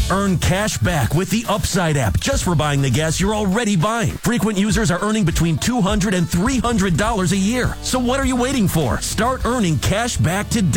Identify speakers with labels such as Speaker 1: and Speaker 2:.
Speaker 1: Earn cash back with the Upside app just for buying the gas you're already buying. Frequent users are earning between $200 and $300 a year. So what are you waiting for? Start earning cash back today.